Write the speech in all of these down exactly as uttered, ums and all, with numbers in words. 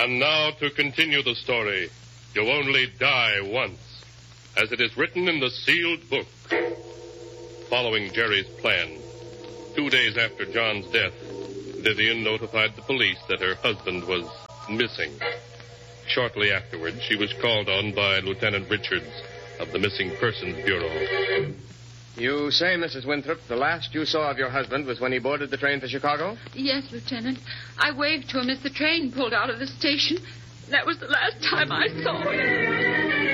And now to continue the story. You only die once, as it is written in the sealed book. Following Jerry's plan, two days after John's death, Vivian notified the police that her husband was missing. Shortly afterwards, she was called on by Lieutenant Richards of the Missing Persons Bureau. You say, Missus Winthrop, the last you saw of your husband was when he boarded the train for Chicago? Yes, Lieutenant. I waved to him as the train pulled out of the station. That was the last time I saw him.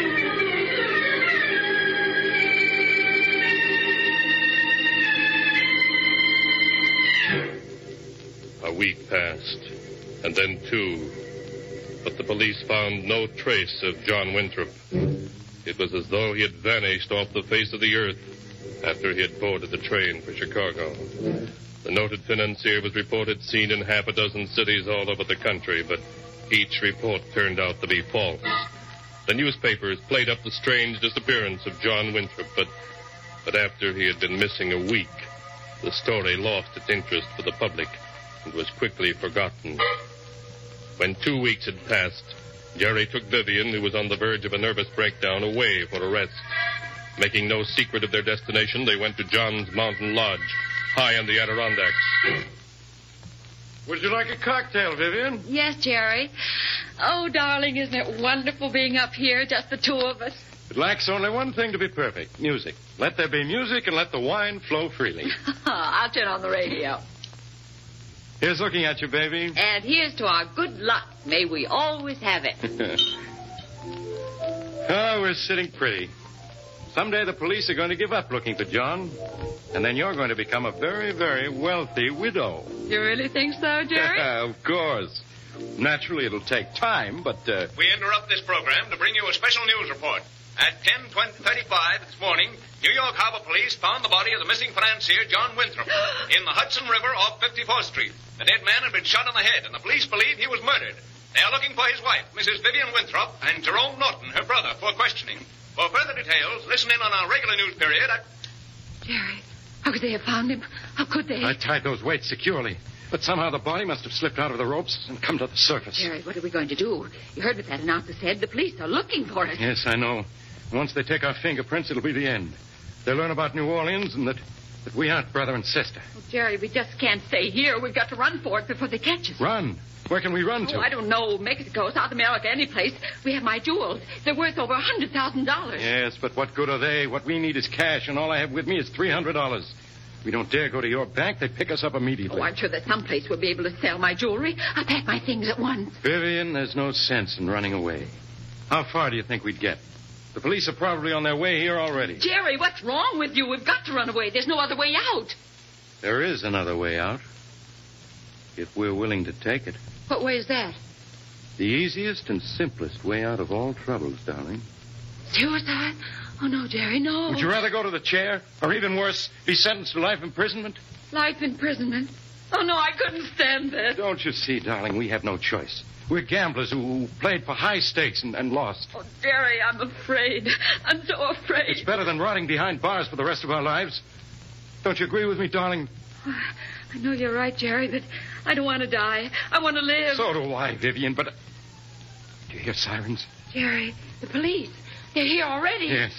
A week passed, and then two. But the police found no trace of John Winthrop. It was as though he had vanished off the face of the earth after he had boarded the train for Chicago. The noted financier was reported seen in half a dozen cities all over the country, but each report turned out to be false. The newspapers played up the strange disappearance of John Winthrop, but, but after he had been missing a week, the story lost its interest for the public and was quickly forgotten. When two weeks had passed, Jerry took Vivian, who was on the verge of a nervous breakdown, away for a rest. Making no secret of their destination, they went to John's Mountain Lodge, high in the Adirondacks. Would you like a cocktail, Vivian? Yes, Jerry. Oh, darling, isn't it wonderful being up here, just the two of us? It lacks only one thing to be perfect, music. Let there be music and let the wine flow freely. I'll turn on the radio. Here's looking at you, baby. And here's to our good luck. May we always have it. Oh, we're sitting pretty. Someday the police are going to give up looking for John, and then you're going to become a very, very wealthy widow. You really think so, Jerry? Of course. Naturally, it'll take time, but... Uh... We interrupt this program to bring you a special news report. At ten thirty-five this morning, New York Harbor Police found the body of the missing financier, John Winthrop, in the Hudson River off fifty-fourth Street. The dead man had been shot in the head, and the police believe he was murdered. They are looking for his wife, Missus Vivian Winthrop, and Jerome Norton, her brother, for questioning. For further details, listen in on our regular news period at... Jerry, how could they have found him? How could they? I tied those weights securely, but somehow the body must have slipped out of the ropes and come to the surface. Jerry, what are we going to do? You heard what that announcer said. The police are looking for it. Yes, I know. Once they take our fingerprints, it'll be the end. They'll learn about New Orleans and that, that we aren't brother and sister. Oh, Jerry, we just can't stay here. We've got to run for it before they catch us. Run? Where can we run to? Oh, I don't know. Mexico, South America, any place. We have my jewels. They're worth over one hundred thousand dollars. Yes, but what good are they? What we need is cash, and all I have with me is three hundred dollars. We don't dare go to your bank. They pick us up immediately. Oh, I'm sure that someplace we'll be able to sell my jewelry. I'll pack my things at once. Vivian, there's no sense in running away. How far do you think we'd get? The police are probably on their way here already. Jerry, what's wrong with you? We've got to run away. There's no other way out. There is another way out. If we're willing to take it. What way is that? The easiest and simplest way out of all troubles, darling. Suicide? Oh, no, Jerry, no. Would you rather go to the chair? Or even worse, be sentenced to life imprisonment? Life imprisonment? Oh, no, I couldn't stand that. Don't you see, darling, we have no choice. We're gamblers who played for high stakes and, and lost. Oh, Jerry, I'm afraid. I'm so afraid. It's better than rotting behind bars for the rest of our lives. Don't you agree with me, darling? Oh, I know you're right, Jerry, but I don't want to die. I want to live. So do I, Vivian, but... Do you hear sirens? Jerry, the police. They're here already. Yes.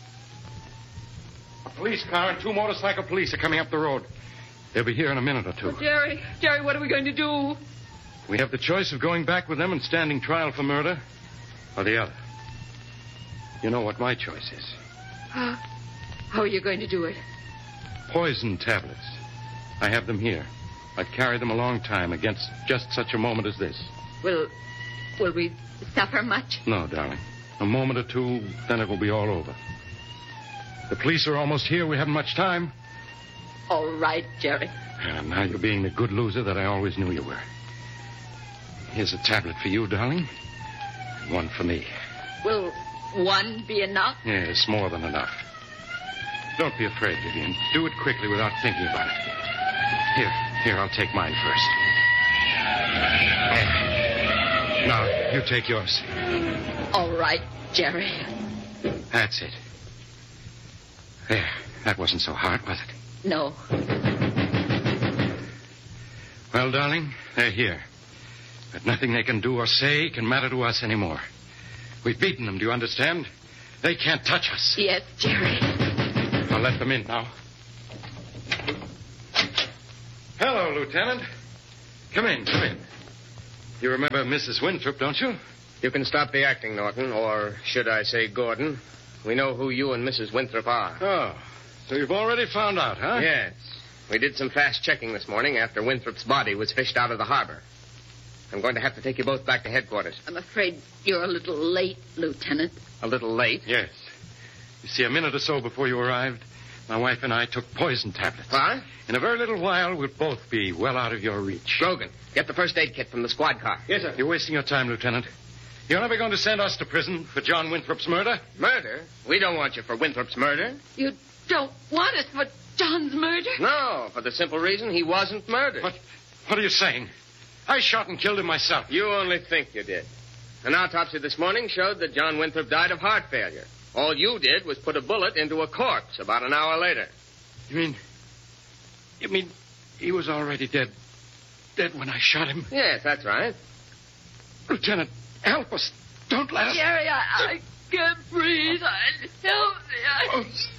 A police car and two motorcycle police are coming up the road. They'll be here in a minute or two. Oh, Jerry, Jerry, what are we going to do? We have the choice of going back with them and standing trial for murder, or the other. You know what my choice is. How, how are you going to do it? Poison tablets. I have them here. I've carried them a long time against just such a moment as this. Will, will we suffer much? No, darling. A moment or two, then it will be all over. The police are almost here. We haven't much time. All right, Jerry. And now you're being the good loser that I always knew you were. Here's a tablet for you, darling. And one for me. Will one be enough? Yes, more than enough. Don't be afraid, Vivian. Do it quickly without thinking about it. Here, here, I'll take mine first. There. Now, you take yours. All right, Jerry. That's it. There. That wasn't so hard, was it? No. Well, darling, they're here. But nothing they can do or say can matter to us anymore. We've beaten them, do you understand? They can't touch us. Yes, Jerry. I'll let them in now. Hello, Lieutenant. Come in, come in. You remember Missus Winthrop, don't you? You can stop the acting, Norton, or should I say Gordon. We know who you and Missus Winthrop are. Oh, so you've already found out, huh? Yes. We did some fast checking this morning after Winthrop's body was fished out of the harbor. I'm going to have to take you both back to headquarters. I'm afraid you're a little late, Lieutenant. A little late? Yes. You see, a minute or so before you arrived, my wife and I took poison tablets. What? In a very little while, we'll both be well out of your reach. Grogan, get the first aid kit from the squad car. Yes, sir. You're wasting your time, Lieutenant. You're never going to send us to prison for John Winthrop's murder? Murder? We don't want you for Winthrop's murder. You don't want us for John's murder? No, for the simple reason he wasn't murdered. What? What are you saying? I shot and killed him myself. You only think you did. An autopsy this morning showed that John Winthrop died of heart failure. All you did was put a bullet into a corpse about an hour later. You mean... You mean he was already dead? Dead when I shot him? Yes, that's right. Lieutenant, help us. Don't let us... Jerry, I, I can't breathe. I, help me. I...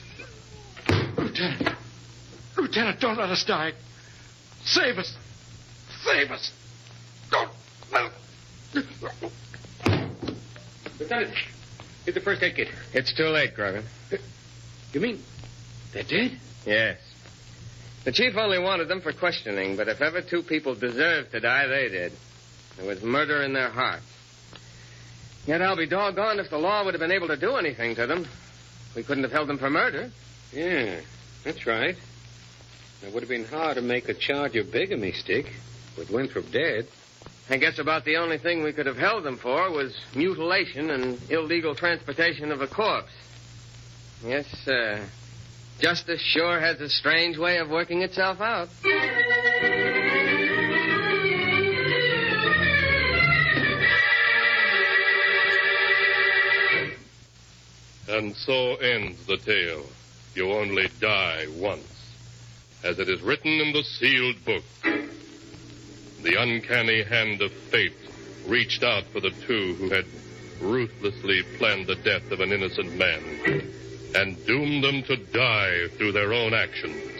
Oh. Lieutenant. Lieutenant, don't let us die. Save us. Save us. Don't let us... Lieutenant, get the first aid kit. It's too late, Grogan. You mean they're dead? Yes. The chief only wanted them for questioning, but if ever two people deserved to die, they did. There was murder in their hearts. Yet I'll be doggone if the law would have been able to do anything to them. We couldn't have held them for murder. Yeah, that's right. It would have been hard to make a charge of bigamy stick with Winthrop dead. I guess about the only thing we could have held them for was mutilation and illegal transportation of a corpse. Yes, uh, justice sure has a strange way of working itself out. And so ends the tale. You only die once, as it is written in the sealed book. The uncanny hand of fate reached out for the two who had ruthlessly planned the death of an innocent man and doomed them to die through their own actions.